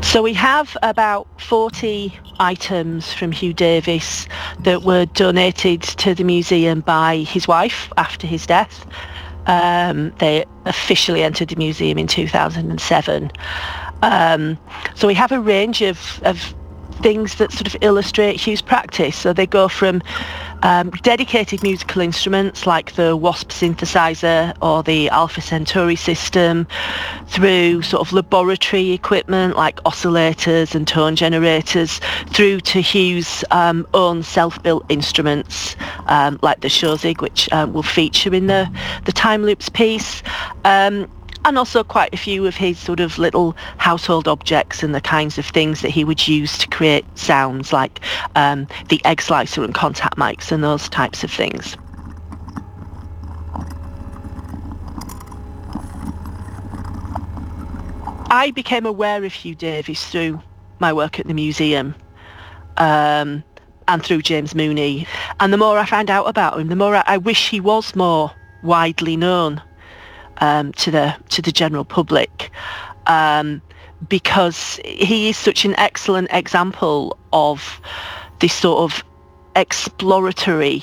So we have about 40 items from Hugh Davis that were donated to the museum by his wife after his death. They officially entered the museum in 2007. So we have a range of things that sort of illustrate Hugh's practice. So they go from dedicated musical instruments like the Wasp synthesizer or the Alpha Centauri system, through sort of laboratory equipment like oscillators and tone generators, through to Hugh's own self-built instruments like the Shozig, which will feature in the Time Loops piece. And also quite a few of his sort of little household objects and the kinds of things that he would use to create sounds, like the egg slicer and contact mics and those types of things. I became aware of Hugh Davis through my work at the museum and through James Mooney. And the more I found out about him, the more I wish he was more widely known to the general public, because he is such an excellent example of this sort of exploratory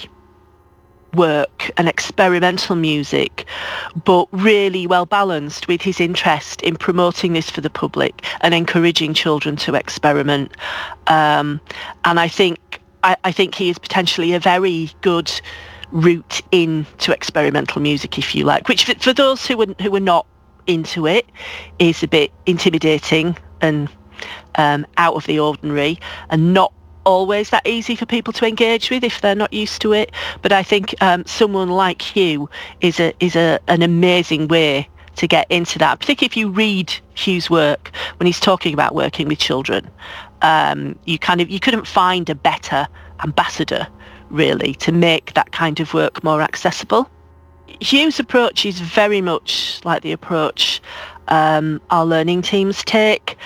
work and experimental music, but really well balanced with his interest in promoting this for the public and encouraging children to experiment. And I think he is potentially a very good route into experimental music, if you like, which for those who are not into it is a bit intimidating and out of the ordinary, and not always that easy for people to engage with if they're not used to it. But I think someone like Hugh is an amazing way to get into that, particularly if you read Hugh's work when he's talking about working with children. You couldn't find a better ambassador, really, to make that kind of work more accessible. Hugh's approach is very much like the approach our learning teams take.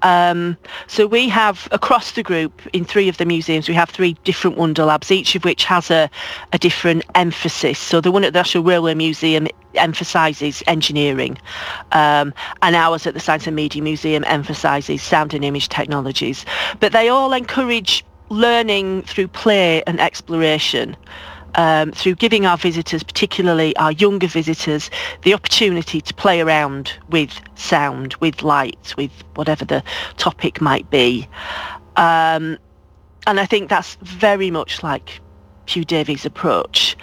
So we have, across the group, in 3 of the museums, we have 3 different Wonder Labs, each of which has a different emphasis. So the one at the National Railway Museum emphasises engineering, and ours at the Science and Media Museum emphasises sound and image technologies. But they all encourage learning through play and exploration, through giving our visitors, particularly our younger visitors, the opportunity to play around with sound, with light, with whatever the topic might be. And I think that's very much like Hugh Davies' approach.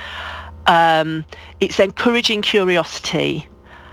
It's encouraging curiosity.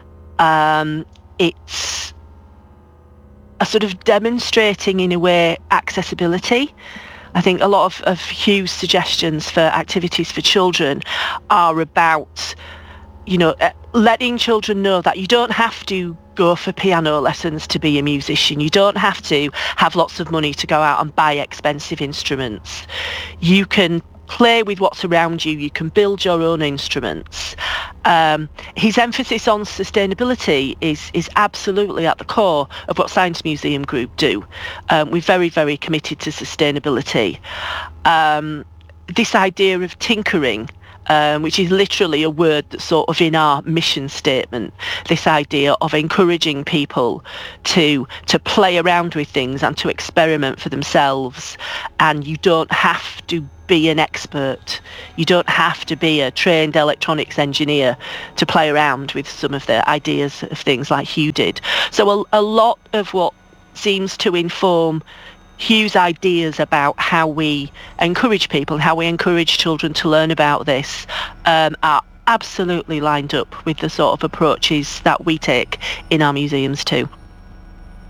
It's a sort of demonstrating, in a way, accessibility. I think a lot of Hugh's suggestions for activities for children are about, letting children know that you don't have to go for piano lessons to be a musician. You don't have to have lots of money to go out and buy expensive instruments. You can play with what's around you. You can build your own instruments. His emphasis on sustainability is absolutely at the core of what Science Museum Group do. We're very, very committed to sustainability. This idea of tinkering, which is literally a word that's sort of in our mission statement, this idea of encouraging people to play around with things and to experiment for themselves. And you don't have to be an expert. You don't have to be a trained electronics engineer to play around with some of the ideas of things like Hugh did. So a lot of what seems to inform Hugh's ideas about how we encourage people, how we encourage children to learn about this, are absolutely lined up with the sort of approaches that we take in our museums too.